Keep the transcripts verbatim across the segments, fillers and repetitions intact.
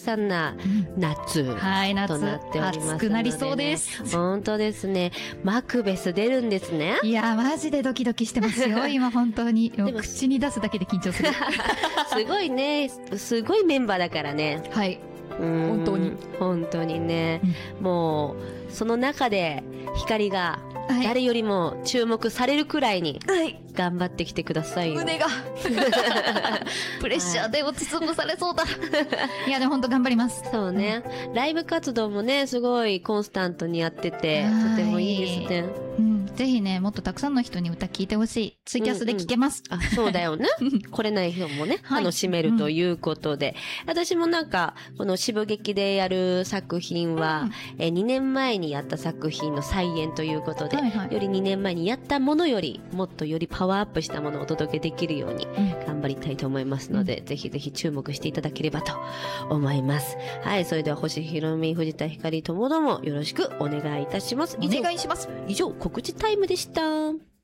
さんな夏となっておりますので、ね、はい、 暑くなりそうです。 本当ですね。マクベス出るんですね。 いやマジでドキドキしてますよ今本当に。口に出すだけで緊張するすごいね、すごいメンバーだからね。 はい、本当に本当にね、うん、もうその中で光が誰よりも注目されるくらいに頑張ってきてくださいよ。 胸がプレッシャーで押しつぶされそうだいやでも本当頑張ります。 そうね、うん、ライブ活動もねすごいコンスタントにやっててとてもいいですね。 うん、ぜひねもっとたくさんの人に歌聴いてほしい。ツイキャスで聴けます、 うんうん、あそうだよね来れない人もね、はい、楽しめるということで、うん、私もなんかこの渋劇でやる作品は、うん、えにねんまえにやった作品の再演ということで、はいはい、よりにねんまえにやったものよりもっとよりパワーアップしたものをお届けできるように頑張りたいと思いますので、うん、ぜひぜひ注目していただければと思います。はい、それでは星ひろみ、藤田ひかりともどもよろしくお願いいたします。 お願いします。 以上告知タイムでした。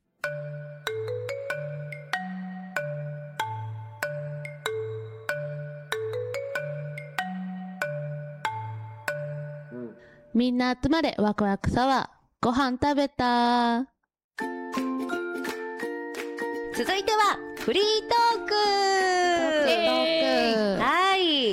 みんな集まれワクワクサワー。ご飯食べた。 続いてはフリートーク。ークはい、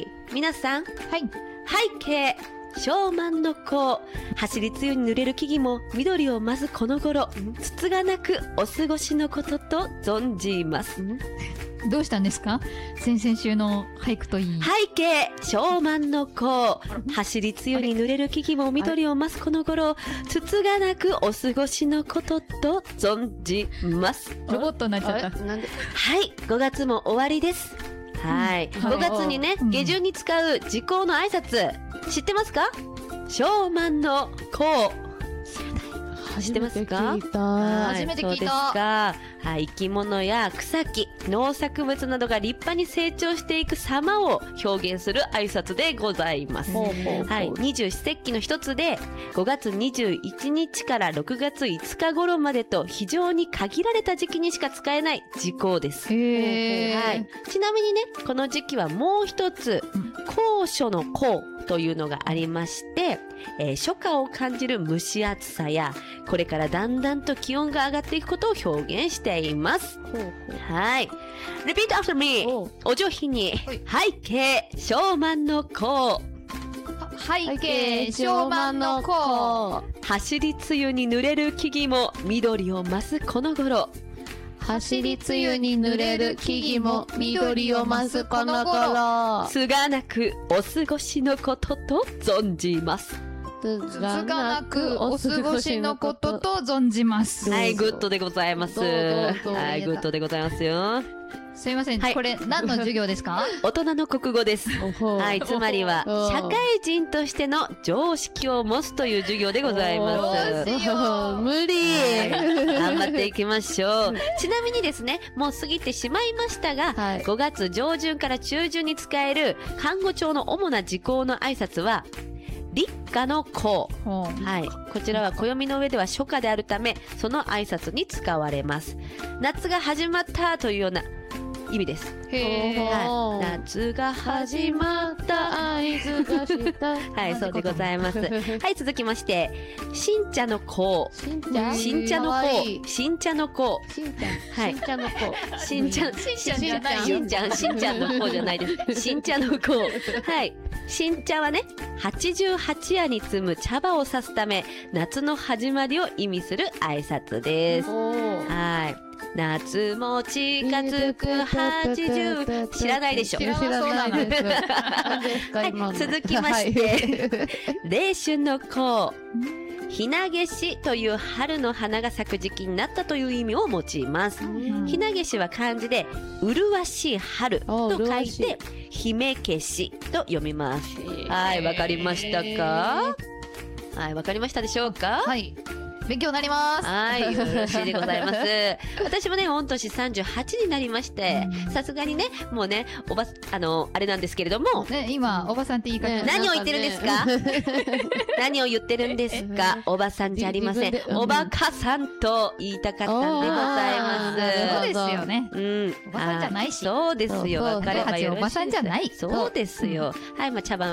皆さん、はい、背景ショーマンの子、走り梅雨に濡れる木々も緑を増すこの頃、つつがなくお過ごしのことと存じます。 どうしたんですか？先々週の俳句といい。 背景ショーマンの子、走り梅雨に濡れる木々も緑を増すこの頃、つつがなくお過ごしのことと存じます。 ロボットになっちゃった。 なんで？はい、ごがつも終わりです。はい、ごがつにね、下旬に使う時効の挨拶知ってますか？ショーマンの子、知ってますか？ 初めて聞いた。そうですか。はい、生き物や草木、農作物などが立派に成長していく様を表現する挨拶でございます。はい、二十四節気の一つでごがつにじゅういちにちからろくがついつか頃までと非常に限られた時期にしか使えない時効です。 へー。 はい、ちなみにね、この時期はもう一つ、高暑の高というのがありまして、えー、初夏を感じる蒸し暑さやこれからだんだんと気温が上がっていくことを表現しています。ほうほう。はい。Repeat after me。お上品に。背景ショーマンの子。 背景ショーマンの子。 走り梅雨に濡れる木々も緑を増すこの頃。 走り梅雨に濡れる木々も緑を増すこの頃。 つがなくお過ごしのことと存じます。 つがなくお過ごしのことと存じます。 はい、グッドでございます。はい、グッドでございますよ。 すいません、はい、これ何の授業ですか？ 大人の国語です。はい、つまりは社会人としての常識を持つという授業でございます。 無理、 頑張っていきましょう。ちなみにですね、もう過ぎてしまいましたが、はい、ごがつ上旬から中旬に使える看護帳の主な時効の挨拶は立夏の子。はい、こちらは暦の上では初夏であるため、その挨拶に使われます。夏が始まったというような意味です。 へー、 はい、夏が始まった合図がしたはい、そうでございます。はい、続きまして新茶の子。新茶新茶の子新茶の子新茶はい新茶の子新茶新茶じゃないよ。 新茶新茶の子じゃないです新茶の子。はい、新茶はね、はちじゅうはち夜に摘む茶葉を指すため夏の始まりを意味する挨拶です。はい、夏も近づくはちじゅう、知らないでしょ。 知らないです。 はい、続きまして、冷春の子。ひなげしという春の花が咲く時期になったという意味を用います。ひなげしは漢字で麗しい春と書いて姫消しと読みます。はい、わかりましたか？はい、わかりましたでしょうか？ はい、勉強になります。 はい、よろしいでございます。私もね、御年さんじゅうはちになりまして、さすがにね、もうね、おば、あの、あれなんですけれども。 ね、今、おばさんって言い方、ね、 何を言ってるんですか？何を言ってるんですか？おばさんじゃありません。おばかさんと言いたかったんでございます。 そうですよね。 うん。 おばさんじゃないし。 そうですよ。分かればよろしい。 おばさんじゃない。 そうですよ。はい、まあ、茶番